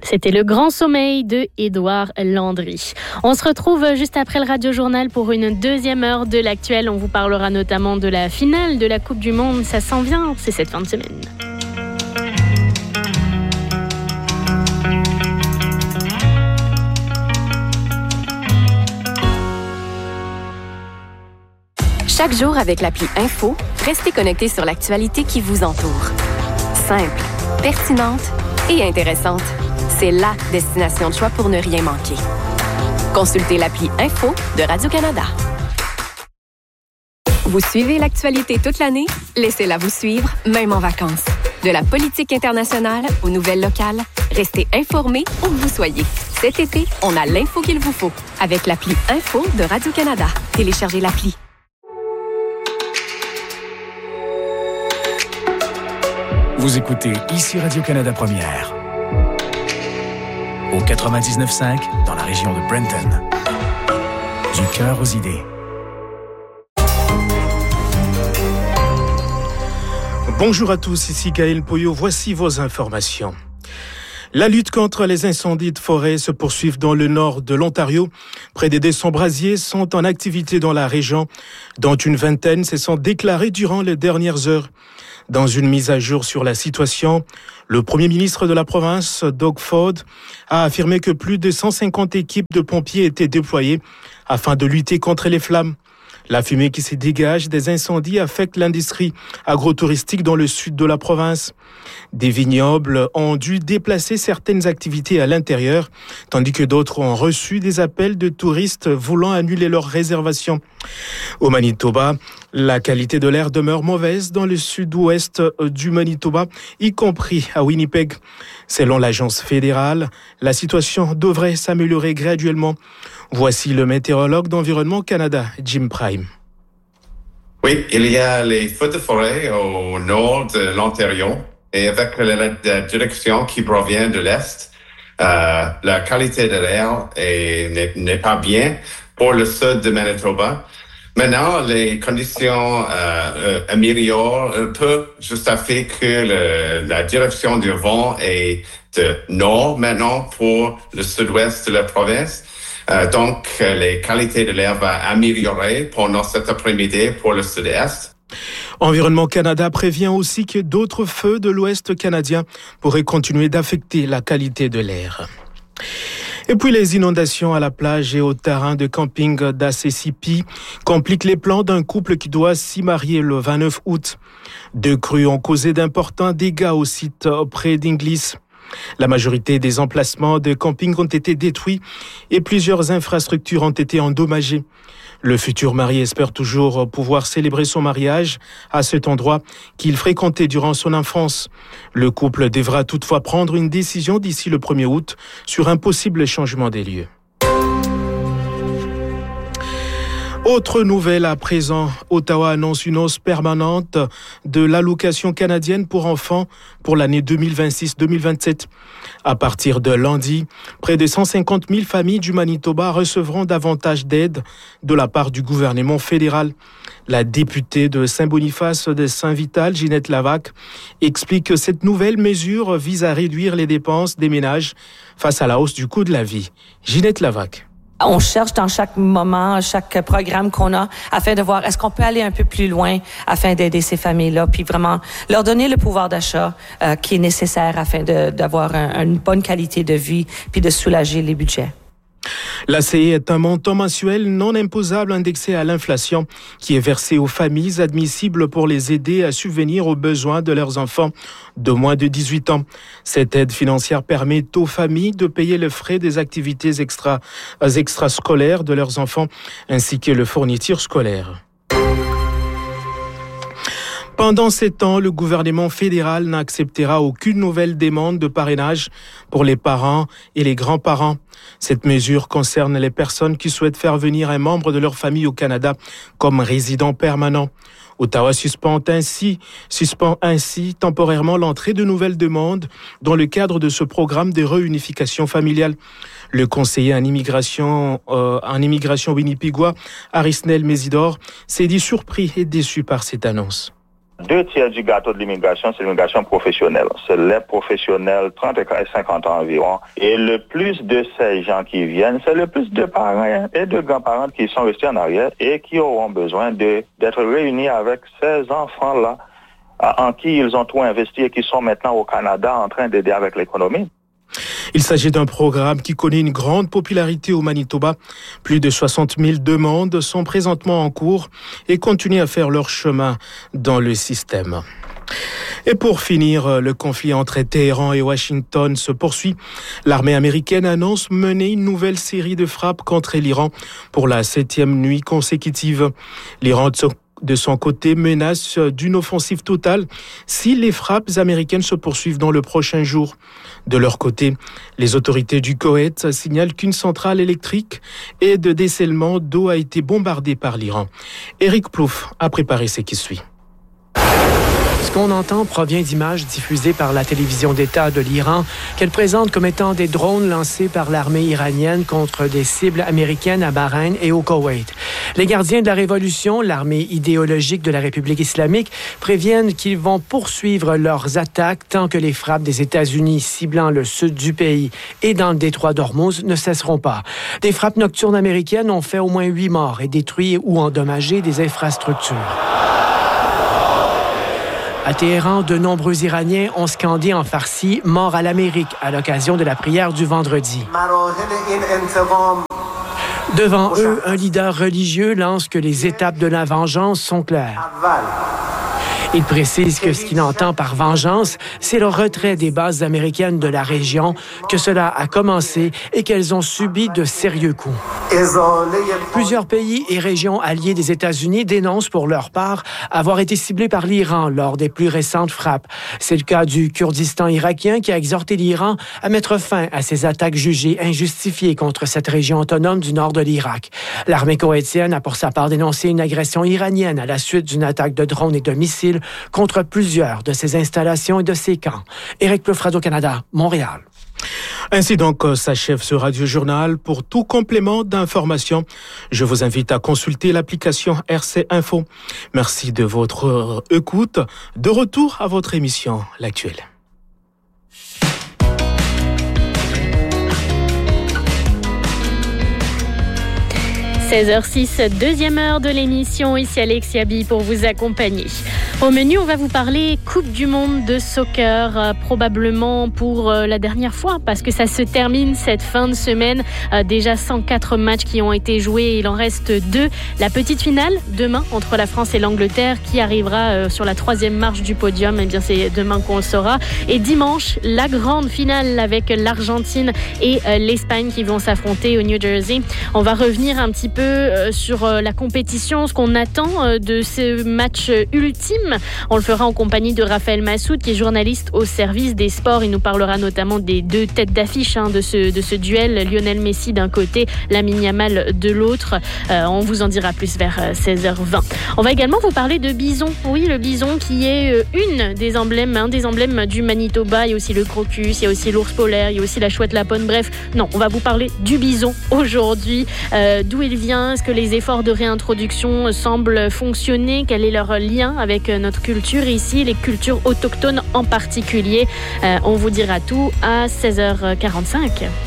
C'était Le Grand Sommeil de Édouard Landry. On se retrouve juste après le Radio-Journal pour une deuxième heure de l'actuel. On vous parlera notamment de la finale de la Coupe du Monde. Ça s'en vient, c'est cette fin de semaine. Chaque jour avec l'appli Info, restez connectés sur l'actualité qui vous entoure. Simple, pertinente et intéressante. C'est la destination de choix pour ne rien manquer. Consultez l'appli Info de Radio-Canada. Vous suivez l'actualité toute l'année? Laissez-la vous suivre, même en vacances. De la politique internationale aux nouvelles locales, restez informés où que vous soyez. Cet été, on a l'info qu'il vous faut avec l'appli Info de Radio-Canada. Téléchargez l'appli. Vous écoutez ici Radio-Canada Première. Au 99.5 dans la région de Brenton. Du cœur aux idées. Bonjour à tous, ici Gaël Poyot. Voici vos informations. La lutte contre les incendies de forêt se poursuit dans le nord de l'Ontario. Près des 200 brasiers sont en activité dans la région, dont une vingtaine se sont déclarés durant les dernières heures. Dans une mise à jour sur la situation, le premier ministre de la province, Doug Ford, a affirmé que plus de 150 équipes de pompiers étaient déployées afin de lutter contre les flammes. La fumée qui se dégage des incendies affecte l'industrie agro-touristique dans le sud de la province. Des vignobles ont dû déplacer certaines activités à l'intérieur, tandis que d'autres ont reçu des appels de touristes voulant annuler leurs réservations. Au Manitoba, la qualité de l'air demeure mauvaise dans le sud-ouest du Manitoba, y compris à Winnipeg. Selon l'agence fédérale, la situation devrait s'améliorer graduellement. Voici le météorologue d'Environnement Canada, Jim Prime. Oui, il y a les feux de forêt au nord de l'Ontario et avec la direction qui provient de l'Est, la qualité de l'air n'est pas bien pour le sud de Manitoba. Maintenant, les conditions améliorent un peu juste à fait que la direction du vent est de nord maintenant pour le sud-ouest de la province. Donc, les qualités de l'air vont améliorer pendant cet après-midi pour le sud-est. Environnement Canada prévient aussi que d'autres feux de l'ouest canadien pourraient continuer d'affecter la qualité de l'air. Et puis les inondations à la plage et au terrain de camping d'Assisipi compliquent les plans d'un couple qui doit s'y marier le 29 août. 2 crues ont causé d'importants dégâts au site près d'Inglis. La majorité des emplacements de camping ont été détruits et plusieurs infrastructures ont été endommagées. Le futur marié espère toujours pouvoir célébrer son mariage à cet endroit qu'il fréquentait durant son enfance. Le couple devra toutefois prendre une décision d'ici le 1er août sur un possible changement des lieux. Autre nouvelle à présent, Ottawa annonce une hausse permanente de l'allocation canadienne pour enfants pour l'année 2026-2027. À partir de lundi, près de 150 000 familles du Manitoba recevront davantage d'aide de la part du gouvernement fédéral. La députée de Saint-Boniface de Saint-Vital, Ginette Lavac, explique que cette nouvelle mesure vise à réduire les dépenses des ménages face à la hausse du coût de la vie. Ginette Lavac. On cherche dans chaque moment, chaque programme qu'on a, afin de voir est-ce qu'on peut aller un peu plus loin afin d'aider ces familles-là, puis vraiment leur donner le pouvoir d'achat qui est nécessaire afin d'avoir une bonne qualité de vie, puis de soulager les budgets. L'ACE est un montant mensuel non imposable indexé à l'inflation qui est versé aux familles admissibles pour les aider à subvenir aux besoins de leurs enfants de moins de 18 ans. Cette aide financière permet aux familles de payer les frais des activités extrascolaires de leurs enfants ainsi que les fournitures scolaires. Pendant ces temps, le gouvernement fédéral n'acceptera aucune nouvelle demande de parrainage pour les parents et les grands-parents. Cette mesure concerne les personnes qui souhaitent faire venir un membre de leur famille au Canada comme résident permanent. Ottawa suspend ainsi temporairement l'entrée de nouvelles demandes dans le cadre de ce programme de réunification familiale. Le conseiller en immigration winnipégois, Arisnel Mésidor, s'est dit surpris et déçu par cette annonce. 2/3 du gâteau de l'immigration, c'est l'immigration professionnelle. C'est les professionnels, 30 et 50 ans environ. Et le plus de ces gens qui viennent, c'est le plus de parents et de grands-parents qui sont restés en arrière et qui auront besoin d'être réunis avec ces enfants-là en qui ils ont tout investi et qui sont maintenant au Canada en train d'aider avec l'économie. Il s'agit d'un programme qui connaît une grande popularité au Manitoba. Plus de 60 000 demandes sont présentement en cours et continuent à faire leur chemin dans le système. Et pour finir, le conflit entre Téhéran et Washington se poursuit. L'armée américaine annonce mener une nouvelle série de frappes contre l'Iran pour la 7e nuit consécutive. L'Iran de son côté, menace d'une offensive totale si les frappes américaines se poursuivent dans le prochain jour. De leur côté, les autorités du Koweït signalent qu'une centrale électrique et de dessalement d'eau a été bombardée par l'Iran. Éric Plouffe a préparé ce qui suit. Ce qu'on entend provient d'images diffusées par la télévision d'État de l'Iran qu'elle présente comme étant des drones lancés par l'armée iranienne contre des cibles américaines à Bahreïn et au Koweït. Les gardiens de la Révolution, l'armée idéologique de la République islamique, préviennent qu'ils vont poursuivre leurs attaques tant que les frappes des États-Unis ciblant le sud du pays et dans le détroit d'Ormuz ne cesseront pas. Des frappes nocturnes américaines ont fait au moins 8 morts et détruit ou endommagé des infrastructures. À Téhéran, de nombreux Iraniens ont scandé en farsi « Mort à l'Amérique » à l'occasion de la prière du vendredi. Devant eux, un leader religieux lance que les étapes de la vengeance sont claires. Il précise que ce qu'il entend par vengeance, c'est le retrait des bases américaines de la région, que cela a commencé et qu'elles ont subi de sérieux coups. Plusieurs pays et régions alliés des États-Unis dénoncent pour leur part avoir été ciblés par l'Iran lors des plus récentes frappes. C'est le cas du Kurdistan irakien qui a exhorté l'Iran à mettre fin à ces attaques jugées injustifiées contre cette région autonome du nord de l'Irak. L'armée koweïtienne a pour sa part dénoncé une agression iranienne à la suite d'une attaque de drones et de missiles contre plusieurs de ses installations et de ses camps. Éric Plouffe, Radio-Canada, Montréal. Ainsi donc s'achève ce radiojournal. Pour tout complément d'information, je vous invite à consulter l'application RC Info. Merci de votre écoute. De retour à votre émission, L'Actuel. 16h06, deuxième heure de l'émission. Ici Alexia Bi pour vous accompagner. Au menu, on va vous parler Coupe du Monde de soccer, probablement pour la dernière fois, parce que ça se termine cette fin de semaine. Déjà 104 matchs qui ont été joués, il en reste 2. La petite finale, demain, entre la France et l'Angleterre, qui arrivera sur la 3e marche du podium. Eh bien, c'est demain qu'on le saura. Et dimanche, la grande finale avec l'Argentine et l'Espagne qui vont s'affronter au New Jersey. On va revenir un petit peu sur la compétition, ce qu'on attend de ce match ultime. On le fera en compagnie de Raphaël Massoud, qui est journaliste au service des sports. Il nous parlera notamment des 2 têtes d'affiche de ce duel, Lionel Messi d'un côté, Lamine Yamal de l'autre. On vous en dira plus vers 16h20. On va également vous parler de bison. Oui, le bison qui est un des emblèmes du Manitoba. Il y a aussi le crocus, il y a aussi l'ours polaire, il y a aussi la chouette lapone. Bref, non, on va vous parler du bison aujourd'hui. D'où il vient, est-ce que les efforts de réintroduction semblent fonctionner, quel est leur lien avec notre culture ici, les cultures autochtones en particulier. On vous dira tout à 16h45.